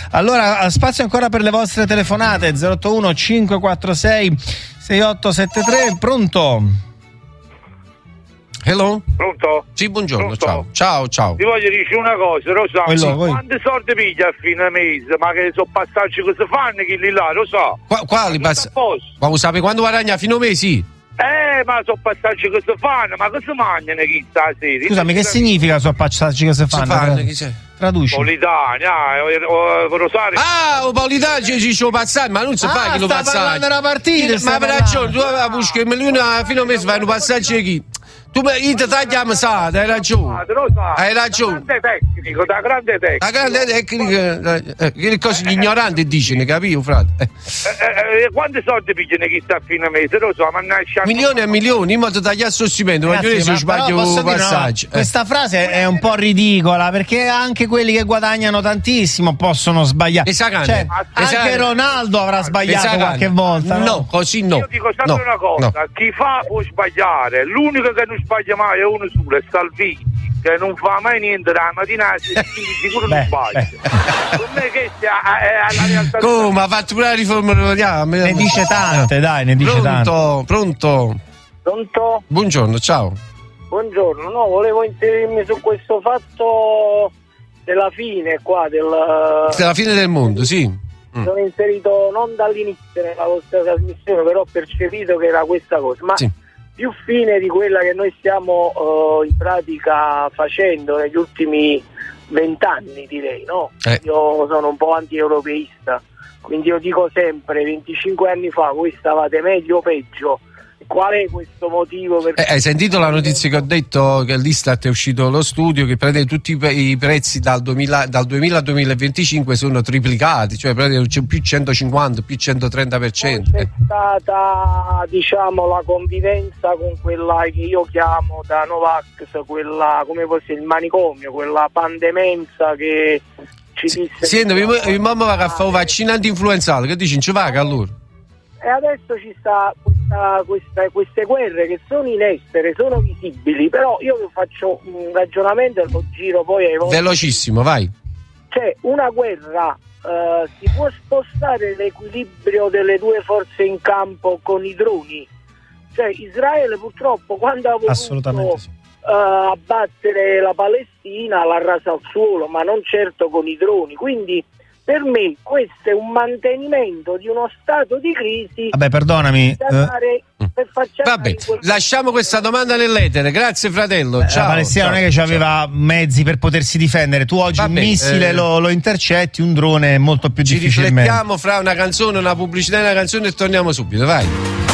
Allora, spazio ancora per le vostre telefonate. 081 546 6873. Pronto? Hello? Pronto? Sì, buongiorno. Pronto? Ciao. Ti voglio dire una cosa, lo so. Quello, Sì, voi. quanti soldi piglia a fine mese? Ma che sono passaggi che si fanno, quelli là, lo so. Quali passaggi? Ma vuoi sapere quando guadagna a fine mese? Ma sono passaggi che si fanno, ma che si mangiano chi stasera? Scusami, che significa sono passaggi che si fanno? Traduci. Politania, Rosario. O Politania ci sono passaggi, ma non si fa che lo sta parlando della partita. Ma per ragione, tu avevi buscato il milione a fine mese, fai un passaggio di chi? Tu mi tagliamo hai ragione. Hai ragione. Da grande tecnico. Che cose gli ignoranti dicono, capivo, frate? Quanti soldi pigliano chi sta a fine mese? Lo so, ma milioni e milioni, in modo da tagliare il stipendio, voglio dire se sbaglio un passaggio. Questa frase è un po' ridicola, perché anche quelli che guadagnano tantissimo possono sbagliare. Cioè, anche Ronaldo avrà sbagliato qualche volta. No, così no. Io dico sempre una cosa, chi fa può sbagliare, l'unico che non sbaglia mai è uno solo, è Salvini, che non fa mai niente dalla mattina, quindi sicuro non sbaglia. Per me questa è la realtà. Come ha fatto pure la riforma? Ne dice tante, dai, ne dice tante. Pronto? Buongiorno, ciao. Buongiorno, no, volevo inserirmi su questo fatto della fine qua della fine del mondo, sì. Sono inserito non dall'inizio nella vostra trasmissione, però ho percepito che era questa cosa, ma sì. Più fine di quella che noi stiamo in pratica facendo negli ultimi 20 anni, direi, no? Io sono un po' anti-europeista, quindi io dico sempre, 25 anni fa voi stavate meglio o peggio. Qual è questo motivo? Hai sentito la notizia che ho detto, che l'Istat è uscito lo studio che prende tutti i prezzi dal 2000 al 2025 sono triplicati, cioè c'è più 150, più 130%. C'è stata, diciamo, la convivenza con quella che io chiamo da Novax, quella, come fosse il manicomio, quella pandemenza che ci disse. Senti, mia mamma va a fare un vaccino anti-influenzato, che dici, non ci va allora? E adesso ci sta queste guerre che sono in essere, sono visibili, però io faccio un ragionamento e lo giro poi ai vostri. Velocissimo, vai. Cioè, una guerra si può spostare l'equilibrio delle due forze in campo con i droni? Cioè, Israele purtroppo quando ha voluto abbattere la Palestina l'ha rasa al suolo, ma non certo con i droni, quindi per me questo è un mantenimento di uno stato di crisi. Vabbè, perdonami. Vabbè, lasciamo questa domanda nell'etere. Grazie, fratello. Ciao. La Palestina non è che aveva mezzi per potersi difendere. Tu oggi un missile lo intercetti, un drone molto più difficilmente. Ci riflettiamo fra una canzone, una pubblicità e una canzone e torniamo subito. Vai.